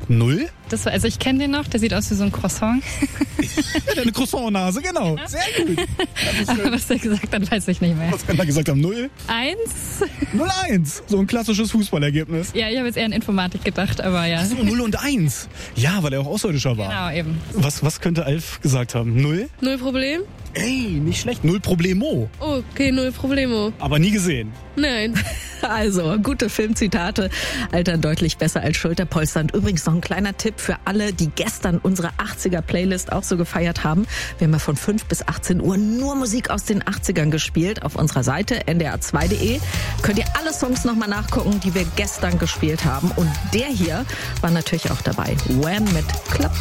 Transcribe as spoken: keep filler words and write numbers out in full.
Null? Das war, also ich kenne den noch, der sieht aus wie so ein Croissant. Ja, der eine Croissant-Nase, genau. Sehr gut. Aber was er gesagt hat, weiß ich nicht mehr. Was kann er gesagt haben? Null? Eins? Null eins. So ein klassisches Fußballergebnis. Ja, ich habe jetzt eher an Informatik gedacht, aber ja. So, null und eins. Ja, weil er auch Außerirdischer war. Genau, eben. Was, was könnte Alf gesagt haben? Null? Null Problem? Ey, nicht schlecht. Null Problemo. Okay, null Problemo. Aber nie gesehen. Nein. Also, gute Filmzitate altern deutlich besser als Schulterpolster. Und übrigens noch ein kleiner Tipp für alle, die gestern unsere achtziger-Playlist auch so gefeiert haben. Wir haben ja von fünf bis achtzehn Uhr nur Musik aus den achtzigern gespielt. Auf unserer Seite n d r zwei punkt d e könnt ihr alle Songs nochmal nachgucken, die wir gestern gespielt haben. Und der hier war natürlich auch dabei. Wham mit Club